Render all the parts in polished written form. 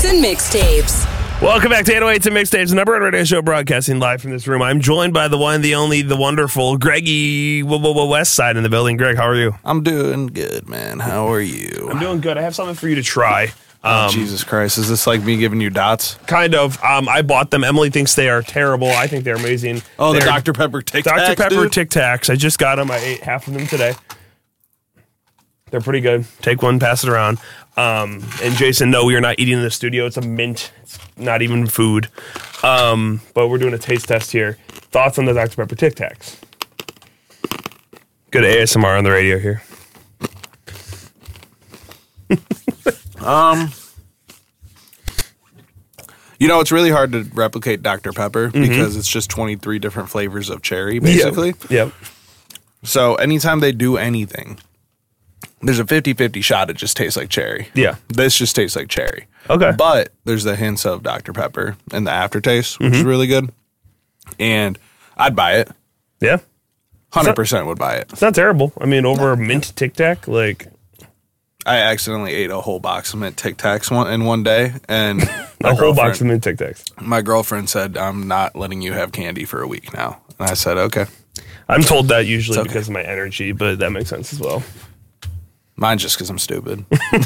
and Mixtapes. Welcome back to 808s and Mixtapes, the number one radio show broadcasting live from this room. I'm joined by the one, the only, the wonderful Greggy West Side in the building. Greg, how are you? I'm doing good, man. How are you? I'm doing good. I have something for you to try. Jesus Christ. Is this like me giving you dots? Kind of. I bought them. Emily thinks they are terrible. I think they're amazing. Oh, they're the Dr. Pepper Tic Tacs, Dr. Pepper dude? Tic Tacs. I just got them. I ate half of them today. They're pretty good. Take one, pass it around. And Jason, no, we are not eating in the studio. It's a mint. It's not even food. But we're doing a taste test here. Thoughts on the Dr. Pepper Tic Tacs? Good ASMR on the radio here. You know, it's really hard to replicate Dr. Pepper because it's just 23 different flavors of cherry, basically. Yep. So anytime they do anything, there's a 50-50 shot it just tastes like cherry. Yeah. This just tastes like cherry. Okay. But there's the hints of Dr. Pepper and the aftertaste, which is really good. And I'd buy it. Yeah. 100% would buy it. It's not terrible. I mean, over a mint Tic Tac, like... I accidentally ate a whole box of mint Tic Tacs in one day, and a whole box of mint Tic Tacs. My girlfriend said, "I'm not letting you have candy for a week now," and I said, "Okay." I'm told that usually because of my energy, but that makes sense as well. Mine's just because I'm stupid.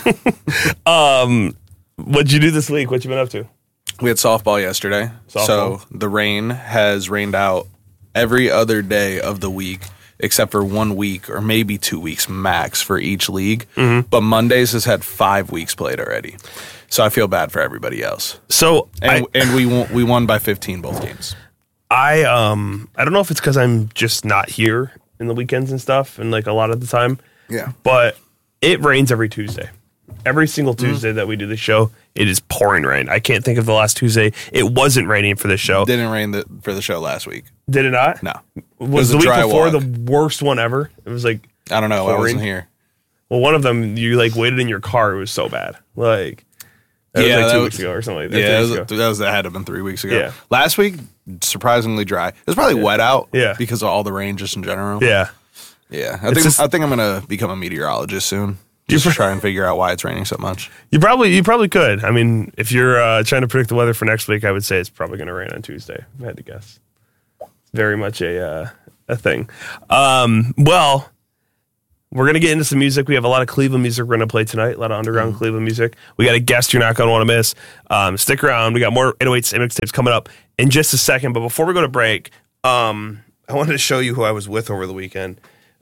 What'd you do this week? What you been up to? We had softball yesterday, so the rain has rained out every other day of the week. Except for 1 week or maybe 2 weeks max for each league. But Mondays has had 5 weeks played already. So I feel bad for everybody else. So and we won by 15 both games. I don't know if it's because I'm just not here in the weekends and stuff and like a lot of the time. Yeah. But it rains every Tuesday. Every single Tuesday that we do the show, it is pouring rain. I can't think of the last Tuesday it wasn't raining for the show. Didn't rain for the show last week. Did it not? No. Was the week before the worst one ever? It was like I don't know. pouring. I wasn't here. Well, one of them you like waited in your car. It was so bad. Like that was like 2 weeks ago or something like that. Yeah, that had to have been 3 weeks ago. Yeah. Last week, surprisingly dry. It was probably wet out. Yeah. Because of all the rain just in general. Yeah. Yeah. I think I'm gonna become a meteorologist soon. Just try and figure out why it's raining so much. You probably could. I mean, if you're trying to predict the weather for next week, I would say it's probably going to rain on Tuesday. If I had to guess. Very much a thing. Well, we're going to get into some music. We have a lot of Cleveland music we're going to play tonight. A lot of underground Cleveland music. We got a guest you're not going to want to miss. Stick around. We got more 808s and Mixtapes coming up in just a second. But before we go to break, I wanted to show you who I was with over the weekend.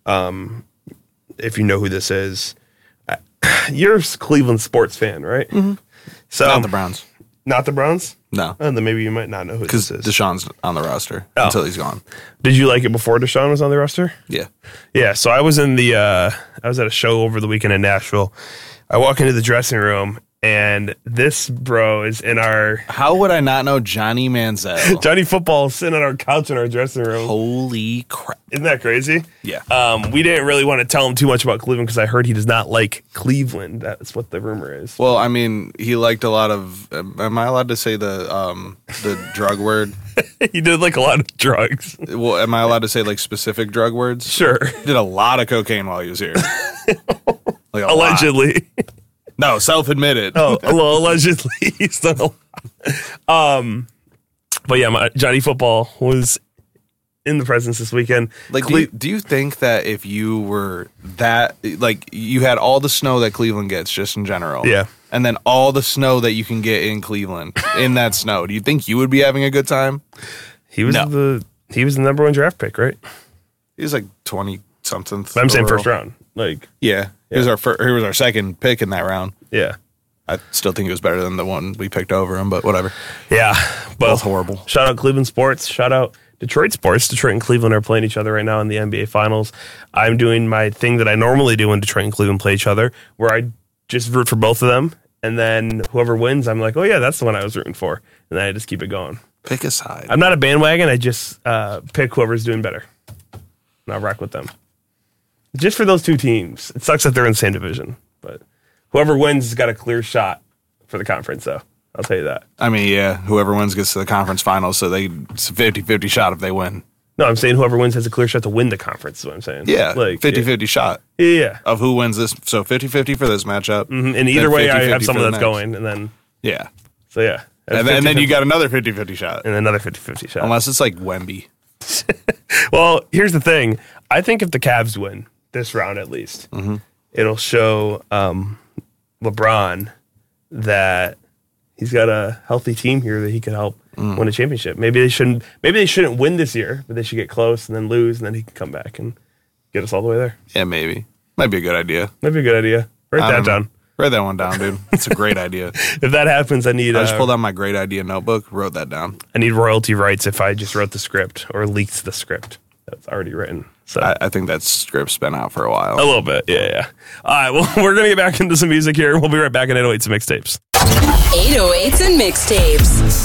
If you know who this is. You're a Cleveland sports fan, right? Mm-hmm. So Not the Browns. Not the Browns? No. Then maybe you might not know who this is. Because Deshaun's on the roster until he's gone. Did you like it before Deshaun was on the roster? Yeah. Yeah, so I was at a show over the weekend in Nashville. I walk into the dressing room, and this bro is in our... How would I not know Johnny Manziel? Johnny Football is sitting on our couch in our dressing room. Holy crap. Isn't that crazy? Yeah. We didn't really want to tell him too much about Cleveland because I heard he does not like Cleveland. That's what the rumor is. Well, I mean, he liked a lot of... Am I allowed to say the drug word? He did like a lot of drugs. Well, am I allowed to say like specific drug words? Sure. He did a lot of cocaine while he was here. Like Allegedly. No, self-admitted. Oh, well, allegedly he's done a lot. But yeah, Johnny Football was in the presence this weekend. Like, do you think that if you were that, like, you had all the snow that Cleveland gets just in general, yeah, and then all the snow that you can get in Cleveland in that snow, do you think you would be having a good time? He was the number one draft pick, right? He was like 20-something. I'm saying first round. Like, yeah. He was our second pick in that round. Yeah. I still think he was better than the one we picked over him, but whatever. Yeah. Both horrible. Shout out Cleveland sports. Shout out Detroit sports. Detroit and Cleveland are playing each other right now in the NBA Finals. I'm doing my thing that I normally do when Detroit and Cleveland play each other, where I just root for both of them, and then whoever wins, I'm like, oh yeah, that's the one I was rooting for, and then I just keep it going. Pick a side. I'm not a bandwagon. I just pick whoever's doing better, and I'll rock with them. Just for those two teams. It sucks that they're in the same division, but whoever wins has got a clear shot for the conference, though. I'll tell you that. I mean, yeah, whoever wins gets to the conference finals, so it's a 50-50 shot if they win. No, I'm saying whoever wins has a clear shot to win the conference, is what I'm saying. Yeah, like 50-50 shot. Yeah. Of who wins this. So 50-50 for this matchup. Mm-hmm. And either way, I have someone that's going, and then... Yeah. So, yeah. And then you got another 50-50 shot. And another 50-50 shot. Unless it's like Wemby. Well, here's the thing. I think if the Cavs win this round at least, it'll show LeBron that he's got a healthy team here that he could help win a championship. Maybe they shouldn't win this year, but they should get close and then lose, and then he can come back and get us all the way there. Yeah, maybe. Might be a good idea. Might be a good idea. Write that down. Write that one down, dude. It's a great idea. If that happens, I just pulled out my great idea notebook, wrote that down. I need royalty rights if I just wrote the script or leaked the script that's already written. So I think that script's been out for a while. A little bit, yeah. All right, well, we're going to get back into some music here. We'll be right back in 808s and Mixtapes. 808s and Mixtapes.